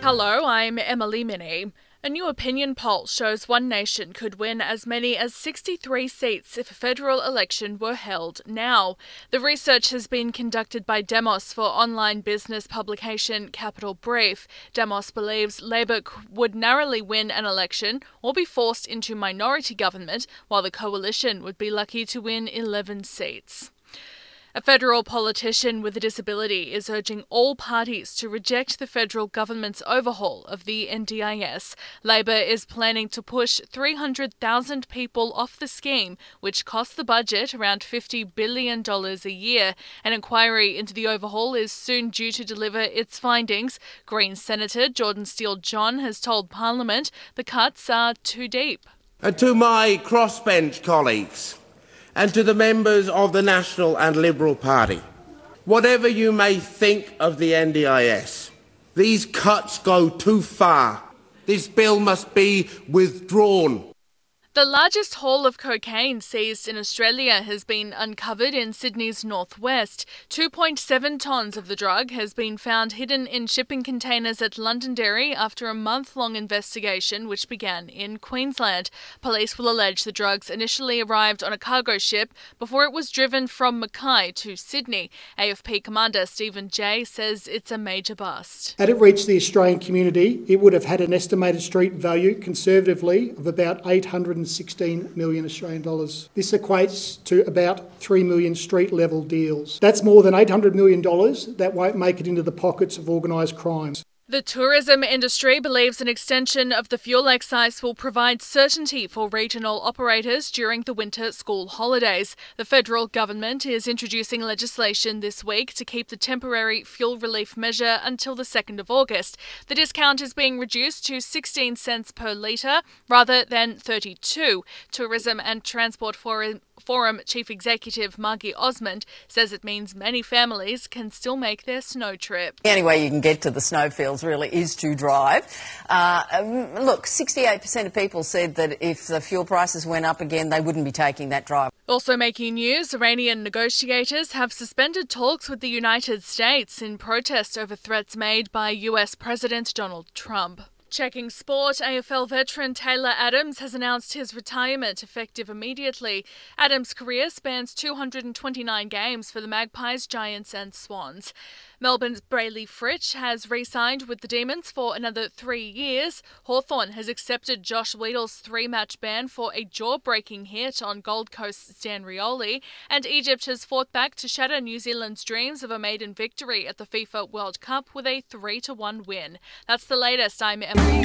Hello, I'm Emily Minnie. A new opinion poll shows One Nation could win as many as 63 seats if a federal election were held now. The research has been conducted by Demos for online business publication Capital Brief. Demos believes Labor would narrowly win an election or be forced into minority government, while the coalition would be lucky to win 11 seats. A federal politician with a disability is urging all parties to reject the federal government's overhaul of the NDIS. Labor is planning to push 300,000 people off the scheme, which costs the budget around $50 billion a year. An inquiry into the overhaul is soon due to deliver its findings. Greens Senator Jordan Steele-John has told Parliament the cuts are too deep. And to my crossbench colleagues, and to the members of the National and Liberal Party, whatever you may think of the NDIS, these cuts go too far. This bill must be withdrawn. The largest haul of cocaine seized in Australia has been uncovered in Sydney's northwest. 2.7 tonnes of the drug has been found hidden in shipping containers at Londonderry after a month-long investigation which began in Queensland. Police will allege the drugs initially arrived on a cargo ship before it was driven from Mackay to Sydney. AFP commander Stephen Jay says it's a major bust. Had it reached the Australian community, it would have had an estimated street value, conservatively, of about $816 million Australian dollars. This equates to about 3 million street-level deals. That's more than $800 million that won't make it into the pockets of organised crime. The tourism industry believes an extension of the fuel excise will provide certainty for regional operators during the winter school holidays. The federal government is introducing legislation this week to keep the temporary fuel relief measure until the 2nd of August. The discount is being reduced to 16 cents per litre rather than 32. Tourism and Transport Forum Chief Executive Margie Osmond says it means many families can still make their snow trip. The only way you can get to the snowfields really is to drive. Look, 68% of people said that if the fuel prices went up again, they wouldn't be taking that drive. Also making news, Iranian negotiators have suspended talks with the United States in protest over threats made by US President Donald Trump. Checking sport, AFL veteran Taylor Adams has announced his retirement effective immediately. Adams' career spans 229 games for the Magpies, Giants and Swans. Melbourne's Brayley Fritsch has re-signed with the Demons for another 3 years. Hawthorn has accepted Josh Weedle's 3-match ban for a jaw-breaking hit on Gold Coast's Stan Rioli. And Egypt has fought back to shatter New Zealand's dreams of a maiden victory at the FIFA World Cup with a 3-1 win. That's the latest. I'm Emily.